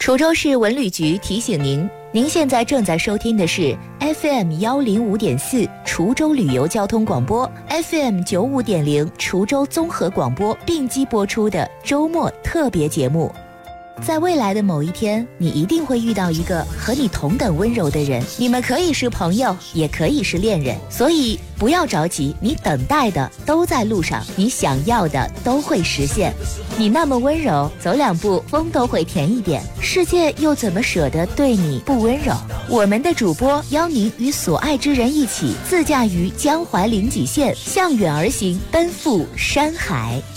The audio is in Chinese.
滁州市文旅局提醒您，您现在正在收听的是 FM105.4 滁州旅游交通广播， FM95.0 滁州综合广播并机播出的周末特别节目。在未来的某一天，你一定会遇到一个和你同等温柔的人，你们可以是朋友，也可以是恋人，所以不要着急，你等待的都在路上，你想要的都会实现。你那么温柔，走两步风都会甜一点，世界又怎么舍得对你不温柔？我们的主播邀您与所爱之人一起自驾于江淮临济县，向远而行，奔赴山海。